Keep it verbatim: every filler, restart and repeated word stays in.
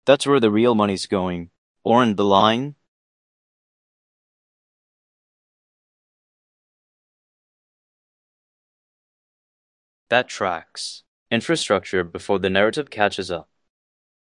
That's where the real money's going. Or in the line. That tracks. Infrastructure before the narrative catches up.